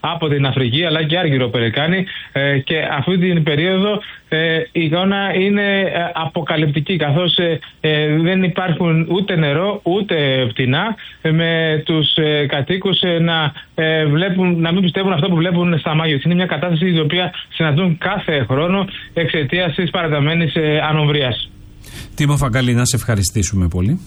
από την Αφρική, αλλά και άργυρο-πελεκάνη. Και αυτή την περίοδο η εικόνα είναι αποκαλυπτική, καθώς δεν υπάρχουν ούτε νερό ούτε πτηνά, με τους κατοίκους να μην πιστεύουν αυτό που βλέπουν στα μάγια. Είναι μια κατάσταση η οποία συναντούν κάθε χρόνο εξαιτίας της παραταμένης ανομβρίας. Τίμο Φαγκάλη, να σε ευχαριστήσουμε πολύ.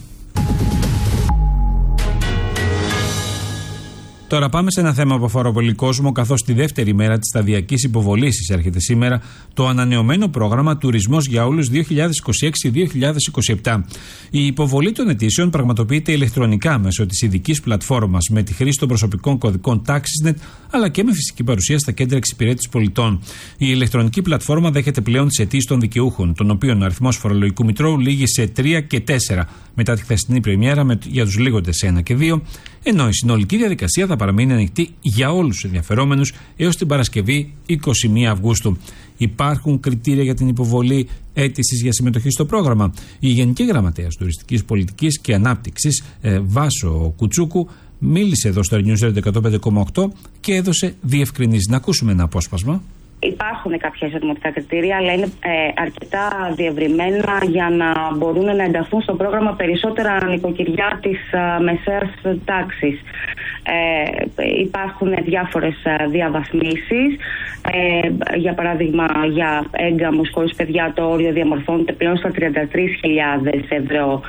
Τώρα πάμε σε ένα θέμα που αφορά πολύ κόσμο, καθώς τη δεύτερη μέρα της σταδιακής υποβολής εισέρχεται σήμερα το ανανεωμένο πρόγραμμα Τουρισμός για Όλους 2026-2027. Η υποβολή των αιτήσεων πραγματοποιείται ηλεκτρονικά μέσω της ειδικής πλατφόρμας με τη χρήση των προσωπικών κωδικών TaxisNet, αλλά και με φυσική παρουσία στα κέντρα εξυπηρέτησης πολιτών. Η ηλεκτρονική πλατφόρμα δέχεται πλέον τις αιτήσεις των δικαιούχων, των οποίων ο αριθμός φορολογικού μητρώου λήγει σε 3 και 4 μετά τη χθεσινή πρεμιέρα για τους λίγοντες 1 και 2, ενώ η συνολική διαδικασία θα παραμείνει ανοιχτή για όλους τους ενδιαφερόμενους έως την Παρασκευή 21 Αυγούστου. Υπάρχουν κριτήρια για την υποβολή αίτησης για συμμετοχή στο πρόγραμμα. Η Γενική Γραμματέας Τουριστικής Πολιτικής και Ανάπτυξης, Βάσο Κουτσούκου, μίλησε εδώ στο News 105,8 και έδωσε διευκρινήσεις. Να ακούσουμε ένα απόσπασμα. Υπάρχουν κάποια εισοδηματικά κριτήρια, αλλά είναι αρκετά διευρυμένα για να μπορούν να ενταχθούν στο πρόγραμμα περισσότερα νοικοκυριά της μεσαίας τάξης. Υπάρχουν διάφορες διαβαθμίσεις. Για παράδειγμα, για έγκαμους χωρίς παιδιά το όριο διαμορφώνεται πλέον στα 33.000 ευρώ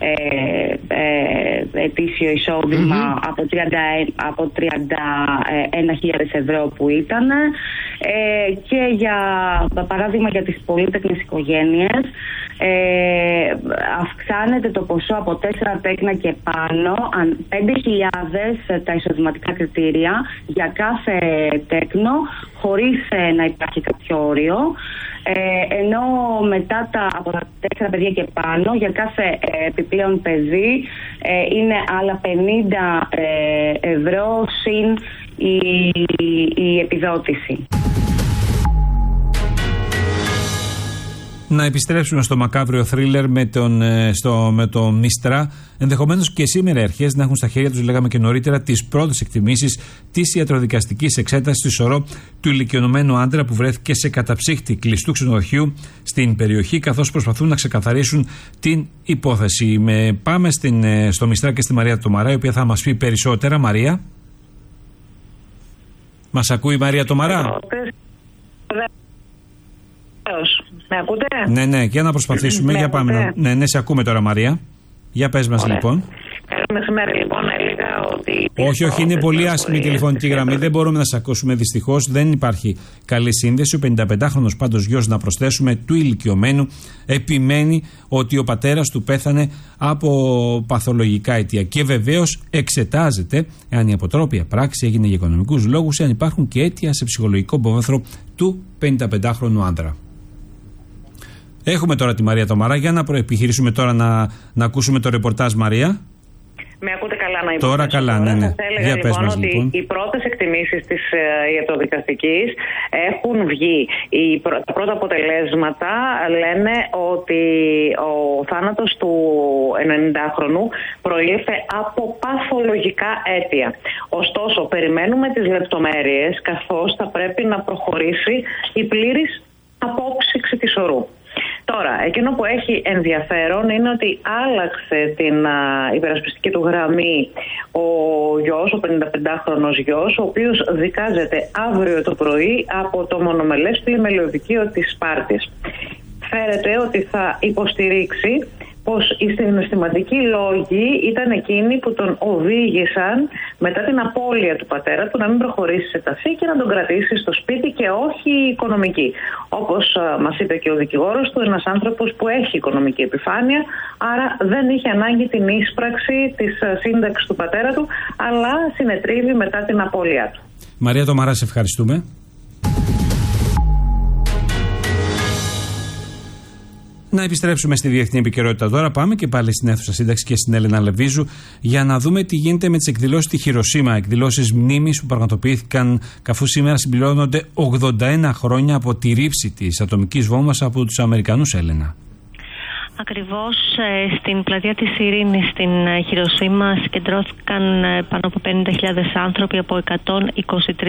ετήσιο εισόδημα από 31.000 ευρώ που ήταν. Και για παράδειγμα για τις πολύτεκνες οικογένειες αυξάνεται το ποσό από 4 τέκνα και πάνω, 5.000 τα εισοδηματικά κριτήρια για κάθε τέκνο, χωρίς να υπάρχει κάποιο όριο, ενώ μετά από τα 4 παιδιά και πάνω για κάθε επιπλέον παιδί είναι άλλα 50 ευρώ συν η επιδότηση. Να επιστρέψουμε στο μακάβριο θρίλερ με το Μίστρα. Ενδεχομένως και σήμερα οι αρχές να έχουν στα χέρια τους, λέγαμε και νωρίτερα, τις πρώτες εκτιμήσεις της ιατροδικαστικής εξέτασης στη Σωρό του ηλικιωμένου άντρα που βρέθηκε σε καταψύχτη κλειστού ξενοδοχείου στην περιοχή, καθώς προσπαθούν να ξεκαθαρίσουν την υπόθεση. Πάμε στο Μίστρα και στη Μαρία Τομαρά, η οποία θα μας πει περισσότερα. Μαρία. Μας ακούει η Μαρία Τομαρά? Με ακούτε? Ναι, για να προσπαθήσουμε. Για πάμε. Ναι, σε ακούμε τώρα, Μαρία. Για πες μας. Ωραία. Λοιπόν. Μεσημέρι, λοιπόν, έλεγα ότι... Όχι, είναι πολύ άσχημη η τηλεφωνική γραμμή. Δεν μπορούμε να σας ακούσουμε, δυστυχώς. Δεν υπάρχει καλή σύνδεση. Ο 55χρονος πάντως γιος, να προσθέσουμε, του ηλικιωμένου, επιμένει ότι ο πατέρας του πέθανε από παθολογικά αιτία. Και βεβαίως εξετάζεται εάν η αποτρόπια πράξη έγινε για οικονομικούς λόγους, εάν υπάρχουν και αίτια σε ψυχολογικό υπόβαθρο του 55χρονου άντρα. Έχουμε τώρα τη Μαρία Τομαρά. Για να επιχειρήσουμε τώρα να ακούσουμε το ρεπορτάζ, Μαρία. Με ακούτε καλά? Να υποθέσω. Τώρα καλά, ναι. Για πες μας, ότι λοιπόν, οι πρώτες εκτιμήσεις της ιατροδικαστικής έχουν βγει. Τα πρώτα αποτελέσματα λένε ότι ο θάνατος του 90χρονου προήλθε από παθολογικά αίτια. Ωστόσο, περιμένουμε τις λεπτομέρειες, καθώς θα πρέπει να προχωρήσει η πλήρης απόψυξη της ορού. Τώρα, εκείνο που έχει ενδιαφέρον είναι ότι άλλαξε την υπερασπιστική του γραμμή ο γιος, ο 55χρονος γιος, ο οποίος δικάζεται αύριο το πρωί από το μονομελές πλημελιωδικείο της Σπάρτης. Φέρεται ότι θα υποστηρίξει πως οι συναισθηματικοί λόγοι ήταν εκείνοι που τον οδήγησαν μετά την απώλεια του πατέρα του να μην προχωρήσει σε ταφή και να τον κρατήσει στο σπίτι και όχι οικονομική. Όπως μας είπε και ο δικηγόρος του, ένας άνθρωπος που έχει οικονομική επιφάνεια, άρα δεν είχε ανάγκη την ίσπραξη της σύνταξης του πατέρα του, αλλά συνετρίβει μετά την απώλειά του. Μαρία Τομαρά, σε ευχαριστούμε. Να επιστρέψουμε στη διεθνή επικαιρότητα τώρα. Πάμε και πάλι στην αίθουσα σύνταξη και στην Έλενα Λεβίζου για να δούμε τι γίνεται με τις εκδηλώσεις στη Χιροσίμα. Εκδηλώσεις μνήμης που πραγματοποιήθηκαν καθώς σήμερα συμπληρώνονται 81 χρόνια από τη ρήψη της ατομικής βόμβας από τους Αμερικανούς, Έλενα. Ακριβώς στην πλατεία της Ειρήνης στην Χιροσίμα συγκεντρώθηκαν πάνω από 50.000 άνθρωποι από 123